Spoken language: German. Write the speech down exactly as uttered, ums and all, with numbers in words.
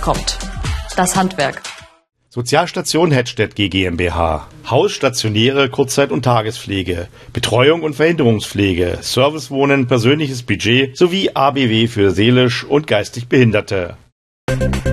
kommt. Das Handwerk. Sozialstation Hettstedt GmbH. Haus, stationäre Kurzzeit- und Tagespflege, Betreuung und Verhinderungspflege, Servicewohnen, persönliches Budget sowie A B W für seelisch und geistig Behinderte.